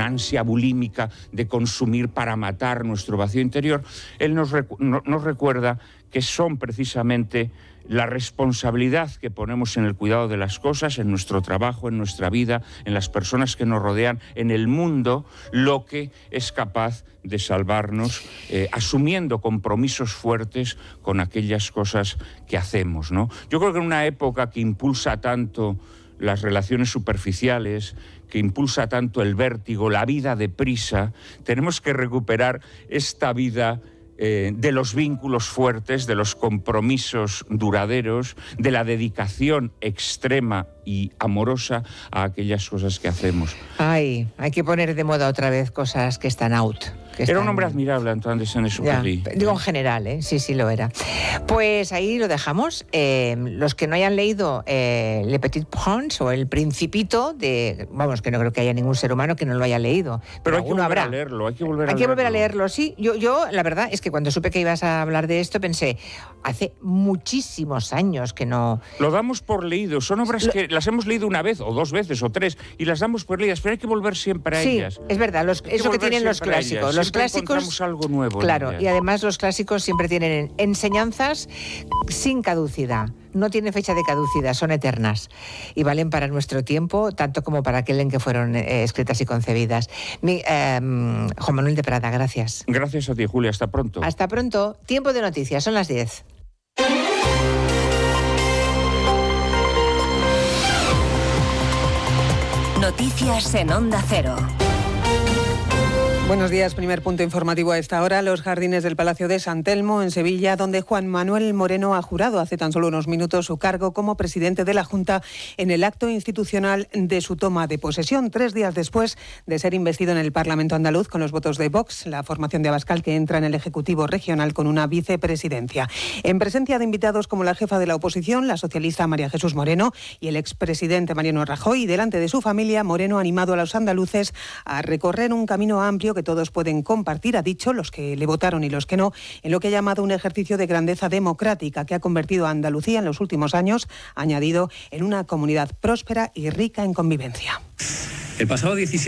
una ansia bulímica de consumir para matar nuestro vacío interior, él nos recuerda que son precisamente la responsabilidad que ponemos en el cuidado de las cosas, en nuestro trabajo, en nuestra vida, en las personas que nos rodean, en el mundo, lo que es capaz de salvarnos, asumiendo compromisos fuertes con aquellas cosas que hacemos, ¿no? Yo creo que en una época que impulsa tanto las relaciones superficiales, que impulsa tanto el vértigo, la vida deprisa, tenemos que recuperar esta vida de los vínculos fuertes, de los compromisos duraderos, de la dedicación extrema y amorosa a aquellas cosas que hacemos. Ay, hay que poner de moda otra vez cosas que están out. Era un hombre admirable, Antoine de Saint-Exupéry. Digo en general, sí lo era. Pues ahí lo dejamos. Los que no hayan leído Le Petit Prince o El Principito, vamos, que no creo que haya ningún ser humano que no lo haya leído. Pero hay que volver a leerlo, hay que volver a leerlo, sí. Yo, la verdad, es que cuando supe que ibas a hablar de esto, pensé, hace muchísimos años que no... Lo damos por leído. Son obras que las hemos leído una vez, o dos veces, o tres, y las damos por leídas, pero hay que volver siempre a ellas. Sí, es verdad, eso que tienen los clásicos. Los clásicos encontramos algo nuevo. Claro, y además los clásicos siempre tienen enseñanzas sin caducidad. No tienen fecha de caducidad, son eternas y valen para nuestro tiempo, tanto como para aquel en que fueron escritas y concebidas. Juan Manuel de Prada, gracias. Gracias a ti, Julia. Hasta pronto. Hasta pronto. Tiempo de noticias, son las 10. Noticias en Onda Cero. Buenos días, primer punto informativo a esta hora. Los jardines del Palacio de San Telmo, en Sevilla, donde Juan Manuel Moreno ha jurado hace tan solo unos minutos su cargo como presidente de la Junta en el acto institucional de su toma de posesión, 3 días después de ser investido en el Parlamento andaluz con los votos de Vox, la formación de Abascal que entra en el Ejecutivo regional con una vicepresidencia. En presencia de invitados como la jefa de la oposición, la socialista María Jesús Moreno, y el expresidente Mariano Rajoy, y delante de su familia, Moreno ha animado a los andaluces a recorrer un camino amplio que todos pueden compartir, ha dicho, los que le votaron y los que no, en lo que ha llamado un ejercicio de grandeza democrática que ha convertido a Andalucía en los últimos años, ha añadido, en una comunidad próspera y rica en convivencia. El pasado 17